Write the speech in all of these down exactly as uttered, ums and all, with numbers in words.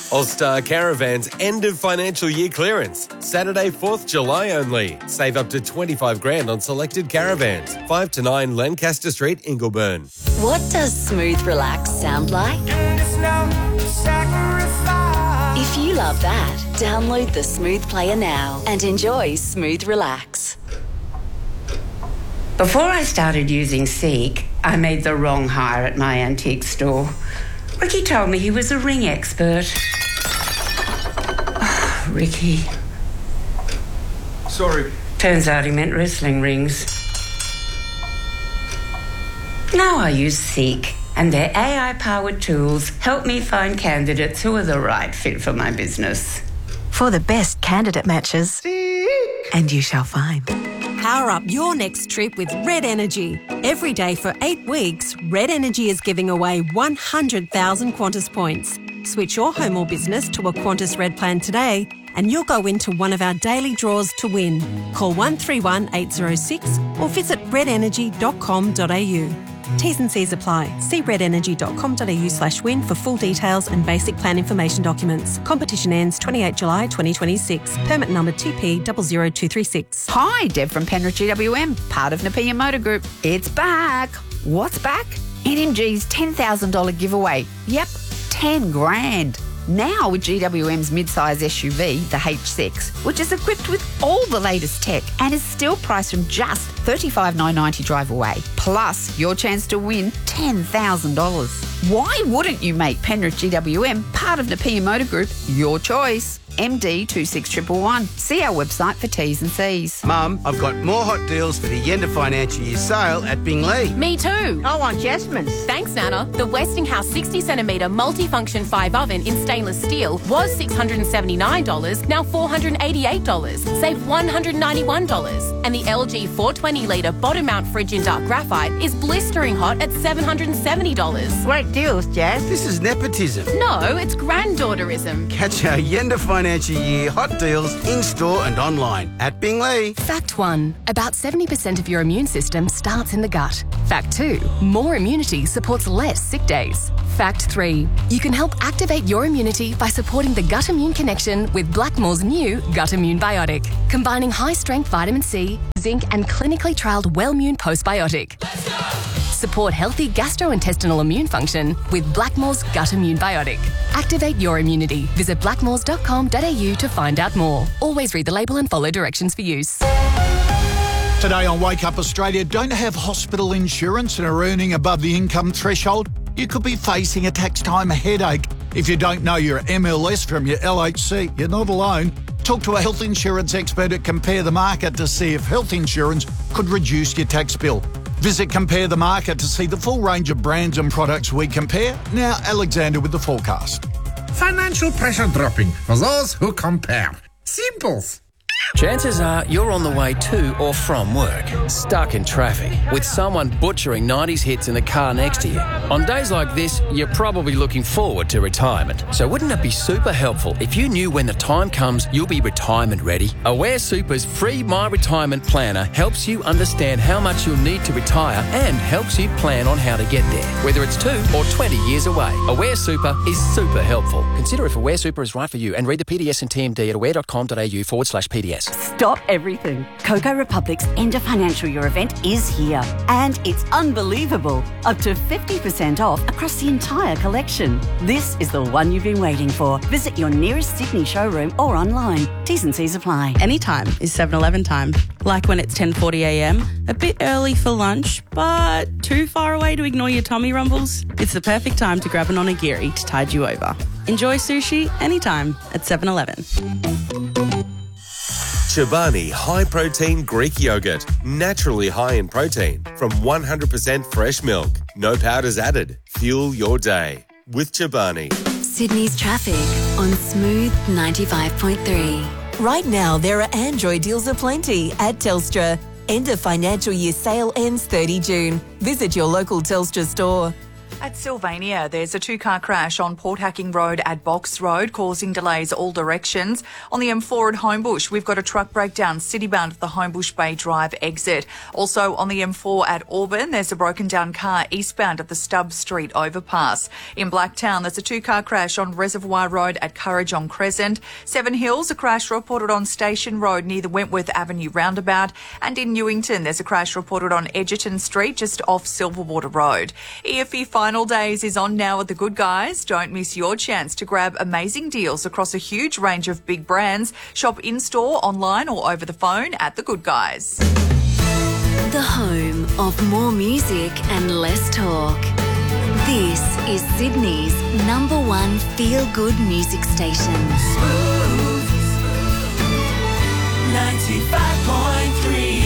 All-Star Caravans end of financial year clearance. Saturday, fourth of July only. Save up to twenty-five grand on selected caravans. five to nine Lancaster Street, Ingleburn. What does smooth relax sound like? If you love that, download the Smooth Player now and enjoy Smooth Relax. Before I started using Seek, I made the wrong hire at my antique store. Ricky told me he was a ring expert. Oh, Ricky. Sorry. Turns out he meant wrestling rings. Now I use Seek, and their A I-powered tools help me find candidates who are the right fit for my business. For the best candidate matches, Seek. And you shall find. Power up your next trip with Red Energy. Every day for eight weeks, Red Energy is giving away one hundred thousand Qantas points. Switch your home or business to a Qantas Red plan today and you'll go into one of our daily draws to win. Call one three one eight zero six or visit red energy dot com dot a u. T's and C's apply. See red energy dot com dot a u slash win for full details and basic plan information documents. Competition ends twenty-eighth of July twenty twenty-six. Permit number T P zero zero two three six. Hi, Deb from Penrith G W M, part of Nepean Motor Group. It's back. What's back? N M G's ten thousand dollars giveaway. Yep, ten grand. Now with G W M's mid-size S U V, the H six, which is equipped with all the latest tech and is still priced from just thirty-five thousand nine hundred ninety dollars drive away, plus your chance to win ten thousand dollars. Why wouldn't you make Penrith G W M part of Nepean Motor Group your choice? M D two six one one one. See our website for T's and C's. Mum, I've got more hot deals for the end of financial year sale at Bingley. Me too. I want Jasmine's. Thanks, Nana. The Westinghouse sixty centimetre multifunction five oven in stainless steel was six hundred seventy-nine dollars, now four hundred eighty-eight dollars. Save one hundred ninety-one dollars. And the L G four hundred twenty litre bottom mount fridge in dark graphite is blistering hot at seven hundred seventy dollars. Great deals, Jazz. This is nepotism. No, it's granddaughterism. Catch our end of financial year hot deals in-store and online at Bingley. Fact one, about seventy percent of your immune system starts in the gut. Fact two, more immunity supports less sick days. Fact three, you can help activate your immunity by supporting the gut immune connection with Blackmore's new Gut Immune Biotic, combining high-strength vitamin C, zinc and clinically trialled Wellmune Postbiotic. Support healthy gastrointestinal immune function with Blackmore's Gut Immune Biotic. Activate your immunity. Visit blackmores dot com dot a u to find out more. Always read the label and follow directions for use. Today on Wake Up Australia, don't have hospital insurance and are earning above the income threshold? You could be facing a tax time headache. If you don't know your M L S from your L H C, you're not alone. Talk to a health insurance expert at Compare the Market to see if health insurance could reduce your tax bill. Visit Compare the Market to see the full range of brands and products we compare. Now, Alexander with the forecast. Financial pressure dropping for those who compare. Simples. Chances are you're on the way to or from work, stuck in traffic, with someone butchering nineties hits in the car next to you. On days like this, you're probably looking forward to retirement. So wouldn't it be super helpful if you knew when the time comes you'll be retirement ready? Aware Super's free My Retirement Planner helps you understand how much you'll need to retire and helps you plan on how to get there, whether it's two or twenty years away. Aware Super is super helpful. Consider if Aware Super is right for you and read the P D S and T M D at aware dot com dot a u forward slash P D S. Stop everything. Coco Republic's end of financial year event is here. And it's unbelievable. Up to fifty percent off across the entire collection. This is the one you've been waiting for. Visit your nearest Sydney showroom or online. T's and C's apply. Anytime is seven eleven time. Like when it's ten forty a m, a bit early for lunch, but too far away to ignore your tummy rumbles? It's the perfect time to grab an onigiri to tide you over. Enjoy sushi anytime at seven eleven. Chobani High Protein Greek Yogurt. Naturally high in protein from one hundred percent fresh milk. No powders added. Fuel your day with Chobani. Sydney's traffic on Smooth ninety-five point three. Right now, there are Android deals aplenty at Telstra. End of financial year sale ends thirtieth of June. Visit your local Telstra store. At Sylvania, there's a two-car crash on Port Hacking Road at Box Road, causing delays all directions. On the M four at Homebush, we've got a truck breakdown city-bound at the Homebush Bay Drive exit. Also on the M four at Auburn, there's a broken-down car eastbound at the Stubbs Street overpass. In Blacktown, there's a two-car crash on Reservoir Road at Currajong Crescent. Seven Hills, a crash reported on Station Road near the Wentworth Avenue roundabout. And in Newington, there's a crash reported on Edgerton Street, just off Silverwater Road. E F E Final Days is on now at The Good Guys. Don't miss your chance to grab amazing deals across a huge range of big brands. Shop in-store, online or over the phone at The Good Guys. The home of more music and less talk. This is Sydney's number one feel-good music station. Smooth ninety-five point three.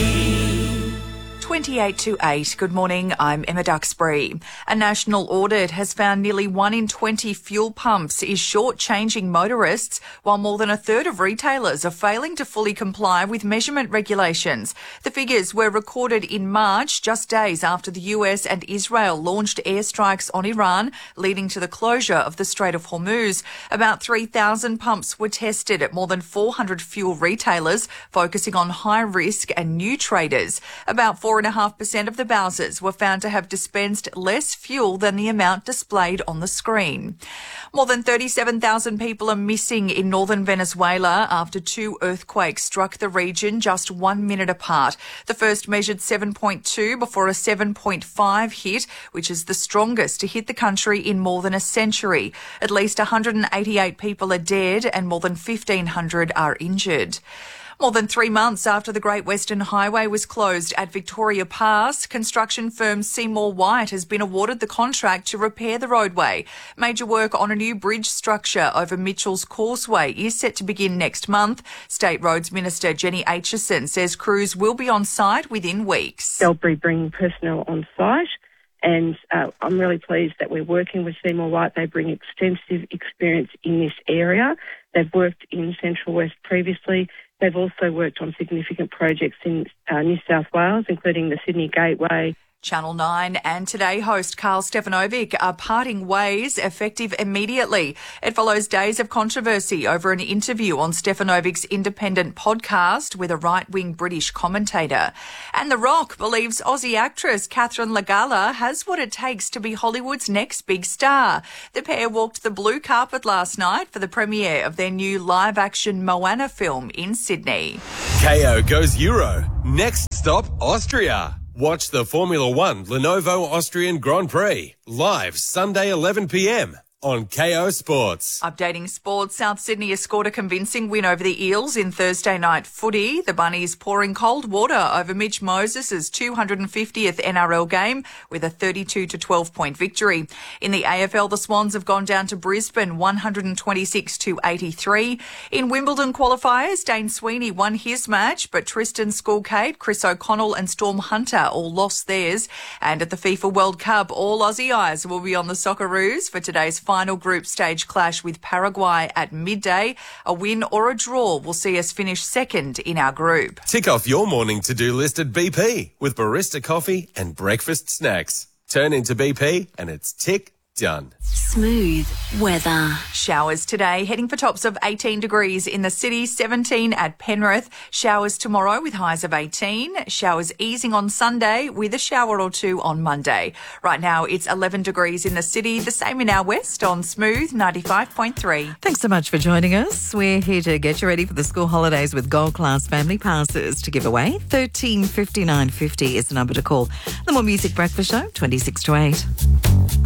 twenty-eight to eight. Good morning, I'm Emma Duxbury. A national audit has found nearly one in twenty fuel pumps is short-changing motorists, while more than a third of retailers are failing to fully comply with measurement regulations. The figures were recorded in March, just days after the U S and Israel launched airstrikes on Iran, leading to the closure of the Strait of Hormuz. About three thousand pumps were tested at more than four hundred fuel retailers, focusing on high-risk and new traders. About four point five percent of the Bowsers were found to have dispensed less fuel than the amount displayed on the screen. More than thirty-seven thousand people are missing in northern Venezuela after two earthquakes struck the region just one minute apart. The first measured seven point two before a seven point five hit, which is the strongest to hit the country in more than a century. At least one hundred eighty-eight people are dead and more than fifteen hundred are injured. More than three months after the Great Western Highway was closed at Victoria Pass, construction firm Seymour White has been awarded the contract to repair the roadway. Major work on a new bridge structure over Mitchell's Causeway is set to begin next month. State Roads Minister Jenny Aitchison says crews will be on site within weeks. They'll be bringing personnel on site, and uh, I'm really pleased that we're working with Seymour White. They bring extensive experience in this area. They've worked in Central West previously. They've also worked on significant projects in uh, New South Wales, including the Sydney Gateway. Channel nine and Today host Carl Stefanovic are parting ways effective immediately. It follows days of controversy over an interview on Stefanovic's independent podcast with a right-wing British commentator. And The Rock believes Aussie actress Catherine Legala has what it takes to be Hollywood's next big star. The pair walked the blue carpet last night for the premiere of their new live-action Moana film in Sydney. K O goes Euro. Next stop, Austria. Watch the Formula One Lenovo Austrian Grand Prix live Sunday eleven p m on K O Sports. Updating sports, South Sydney has scored a convincing win over the Eels in Thursday night footy. The Bunnies pouring cold water over Mitch Moses' two hundred fiftieth N R L game with a thirty-two to twelve point victory. In the A F L, the Swans have gone down to Brisbane one hundred twenty-six to eighty-three. In Wimbledon qualifiers, Dane Sweeney won his match, but Tristan Skulcade, Chris O'Connell and Storm Hunter all lost theirs. And at the FIFA World Cup, all Aussie eyes will be on the Socceroos for today's final group stage clash with Paraguay at midday. A win or a draw will see us finish second in our group. Tick off your morning to-do list at B P with barista coffee and breakfast snacks. Turn into B P and it's tick done. Smooth weather. Showers today, heading for tops of eighteen degrees in the city, seventeen at Penrith. Showers tomorrow with highs of eighteen. Showers easing on Sunday with a shower or two on Monday. Right now it's eleven degrees in the city, the same in our west on Smooth ninety-five point three. Thanks so much for joining us. We're here to get you ready for the school holidays with Gold Class Family Passes to give away. thirteen fifty-nine fifty is the number to call. The More Music Breakfast Show, twenty-six to eight.